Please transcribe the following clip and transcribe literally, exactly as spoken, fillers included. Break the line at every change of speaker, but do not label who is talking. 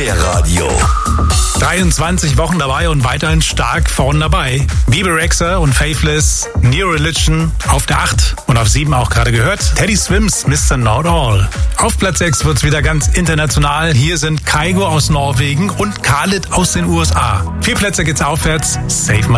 Kinderradio.
dreiundzwanzig Wochen dabei und weiterhin stark vorn dabei. Bebe Rexha und Faithless, New Religion auf der acht und auf sieben auch gerade gehört. Teddy Swims, Mister Not All. Auf Platz sechs wird's wieder ganz international. Hier sind Kygo aus Norwegen und Khalid aus den U S A. Vier Plätze geht's aufwärts. Save My